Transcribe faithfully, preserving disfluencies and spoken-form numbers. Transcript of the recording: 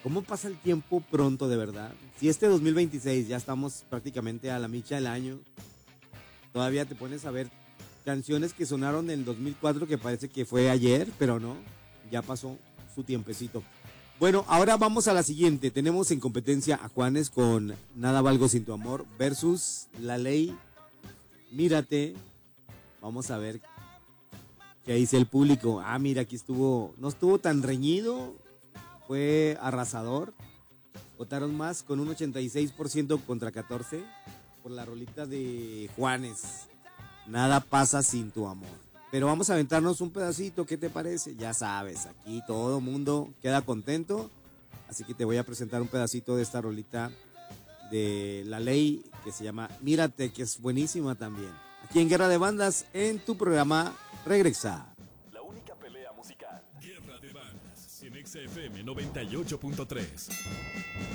¿Cómo pasa el tiempo pronto, de verdad? Si este dos mil veintiséis ya estamos prácticamente a la micha del año, todavía te pones a ver canciones que sonaron en el dos mil cuatro que parece que fue ayer, pero no, ya pasó su tiempecito. Bueno, ahora vamos a la siguiente. Tenemos en competencia a Juanes con Nada Valgo Sin Tu Amor versus La Ley, Mírate. Vamos a ver qué dice el público. Ah, mira, aquí estuvo, no estuvo tan reñido, fue arrasador. Votaron más con un ochenta y seis por ciento contra catorce por la rolita de Juanes. Nada pasa sin tu amor. Pero vamos a aventarnos un pedacito, ¿qué te parece? Ya sabes, aquí todo mundo queda contento. Así que te voy a presentar un pedacito de esta rolita de La Ley que se llama Mírate, que es buenísima también. Aquí en Guerra de Bandas, en tu programa Regresa. La única pelea musical. Guerra de Bandas en X F M noventa y ocho punto tres.